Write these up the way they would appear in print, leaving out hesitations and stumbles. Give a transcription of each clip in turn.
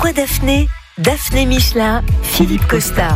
Pourquoi Daphné ? Daphné Michelin, Philippe Costa.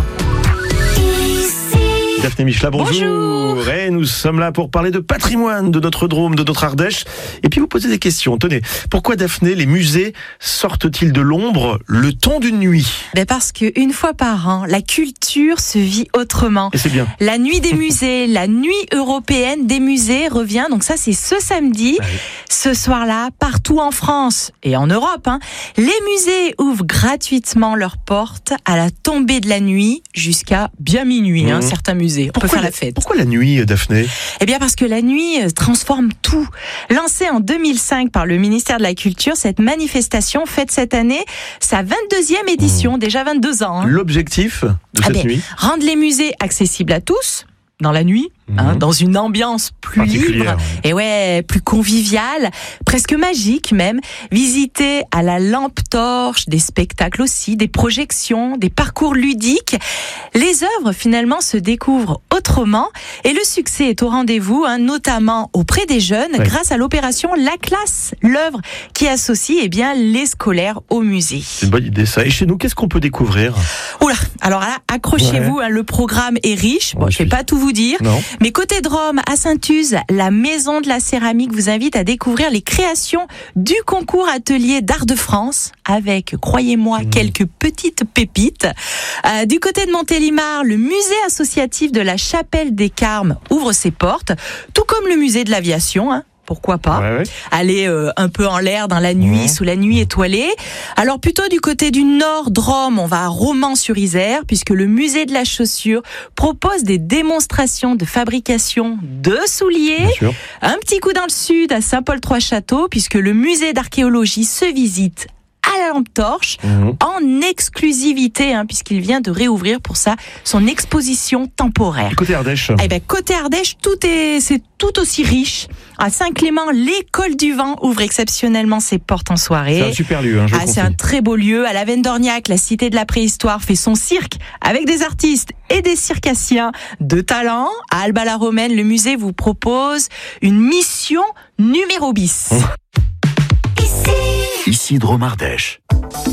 Daphné Michelin, bonjour. Et nous sommes là pour parler de patrimoine de notre Drôme, de notre Ardèche. Et puis vous posez des questions. Tenez, pourquoi Daphné, les musées sortent-ils de l'ombre le temps d'une nuit ? Parce qu'une fois par an, la culture se vit autrement. Et c'est bien. La nuit des musées, la nuit européenne des musées revient. Donc ça, c'est ce samedi. Oui. Ce soir-là, partout en France et en Europe, les musées ouvrent gratuitement leurs portes à la tombée de la nuit jusqu'à bien minuit. Certains musées. On peut faire la fête. Pourquoi la nuit, Daphné ? Eh bien parce que la nuit transforme tout. Lancée en 2005 par le ministère de la Culture, cette manifestation fête cette année sa 22e édition, déjà 22 ans. L'objectif de cette nuit ? Rendre les musées accessibles à tous, dans la nuit, dans une ambiance plus libre et plus conviviale, presque magique même. Visiter à la lampe torche, des spectacles aussi, des projections, des parcours ludiques. Les œuvres finalement se découvrent autrement et le succès est au rendez-vous, notamment auprès des jeunes grâce à l'opération La Classe, l'œuvre qui associe les scolaires au musée. C'est une bonne idée ça. Et chez nous, qu'est-ce qu'on peut découvrir ? Alors là, accrochez-vous, le programme est riche. Je vais pas tout vous dire. Non. Mais côté Drôme, à Saint-Uze, la Maison de la Céramique vous invite à découvrir les créations du concours atelier d'art de France avec, croyez-moi, quelques petites pépites. Du côté de Montélimar, le musée associatif de la Chapelle des Carmes ouvre ses portes, tout comme le musée de l'aviation, pourquoi pas aller un peu en l'air dans la nuit, sous la nuit étoilée. Alors plutôt du côté du nord Drôme, on va à Romans-sur-Isère, puisque le musée de la chaussure propose des démonstrations de fabrication de souliers. Un petit coup dans le sud, à Saint-Paul-Trois-Châteaux, puisque le musée d'archéologie se visite à la lampe torche, en exclusivité, puisqu'il vient de réouvrir pour ça son exposition temporaire. Et côté Ardèche ? Côté Ardèche, c'est tout aussi riche. À Saint-Clément, l'école du vent ouvre exceptionnellement ses portes en soirée. C'est un super lieu, je c'est un très beau lieu. À la Veine d'Orniac, la cité de la préhistoire fait son cirque avec des artistes et des circassiens de talent. À Alba-la-Romaine, le musée vous propose une mission numéro bis. Ici Drôme Ardèche.